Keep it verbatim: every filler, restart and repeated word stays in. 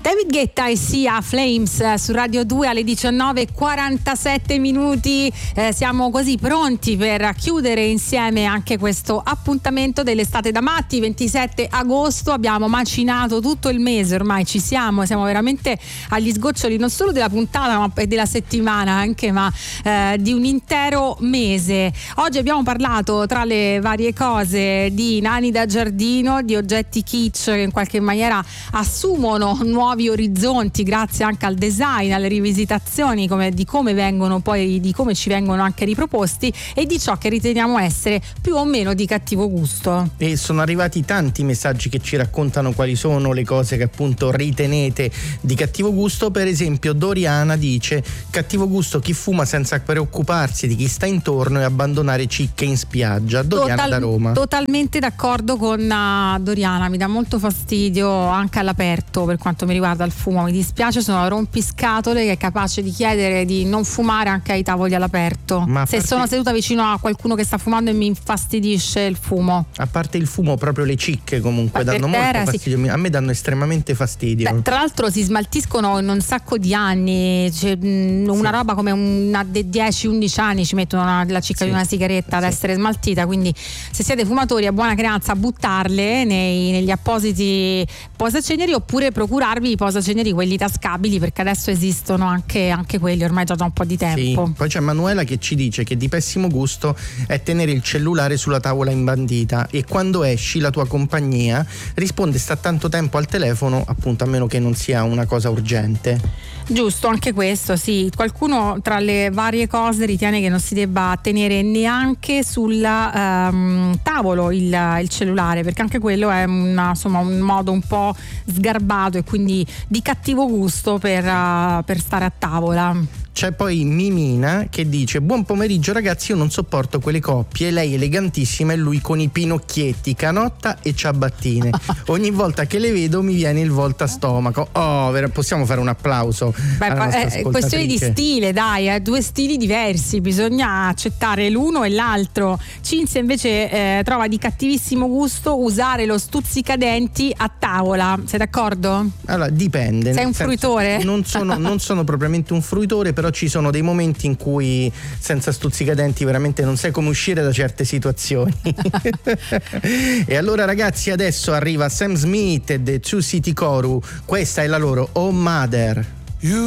David Guetta e Sia, Flames su Radio due alle diciannove e quarantasette minuti. Eh, siamo così pronti per chiudere insieme anche questo appuntamento dell'estate da matti. Ventisette agosto, abbiamo macinato tutto il mese, ormai ci siamo, siamo veramente agli sgoccioli non solo della puntata ma della settimana anche, ma eh, di un intero mese. Oggi abbiamo parlato, tra le varie cose, di nani da giardino, di oggetti kitsch che in qualche maniera assumono nuovi orizzonti grazie anche al design, alle rivisitazioni, come, di come vengono poi, di come ci vengono anche riproposti, e di ciò che riteniamo essere più o meno di cattivo gusto. E sono arrivati tanti messaggi che ci raccontano quali sono le cose che appunto ritenete di cattivo gusto. Per esempio Doriana dice: cattivo gusto chi fuma senza preoccuparsi di chi sta intorno e abbandonare cicche in spiaggia. Doriana Total, da Roma. Totalmente d'accordo con uh, Doriana, mi dà molto fastidio anche all'aperto per quanto mi riguarda il fumo, mi dispiace, sono rompiscatole che è capace di chiedere di non fumare anche ai tavoli all'aperto. Ma se parte... sono seduta vicino a qualcuno che sta fumando e mi infastidisce il fumo. A parte il fumo, proprio le cicche comunque Beh, danno terra, molto fastidio, sì. A me danno estremamente fastidio. Beh, tra l'altro si smaltiscono in un sacco di anni, cioè, una sì. roba come una dei dieci undici anni ci mettono una, la cicca sì. di una sigaretta ad sì. essere smaltita, quindi se siete fumatori a buona creanza buttarle nei, negli appositi posaceneri, oppure procurarvi i posaceneri quelli tascabili, perché adesso esistono anche, anche quelli ormai già da un po' di tempo. Sì. Poi c'è Manuela che ci dice che di pessimo gusto è tenere il cellulare sulla tavola imbandita e quando esci la tua compagnia risponde sta tanto tempo al telefono, appunto, a meno che non sia una cosa urgente. Giusto, anche questo, sì. Qualcuno tra le varie cose ritiene che non si debba tenere neanche sul um, tavolo il, il cellulare, perché anche quello è una, insomma, un modo un po' sgarbato e quindi di cattivo gusto per, uh, per stare a tavola. C'è poi Mimina che dice: buon pomeriggio ragazzi, io non sopporto quelle coppie, lei elegantissima e lui con i pinocchietti, canotta e ciabattine. Ogni volta che le vedo mi viene il volta stomaco. Oh, possiamo fare un applauso? Beh, è questione di stile, dai, eh, due stili diversi, bisogna accettare l'uno e l'altro. Cinzia invece eh, trova di cattivissimo gusto usare lo stuzzicadenti a tavola. Sei d'accordo? Allora, dipende. Sei un fruitore? Non sono, non sono propriamente un fruitore, però ci sono dei momenti in cui senza stuzzicadenti veramente non sai come uscire da certe situazioni. E allora ragazzi, adesso arriva Sam Smith e The Two City Koru, questa è la loro Oh Mother.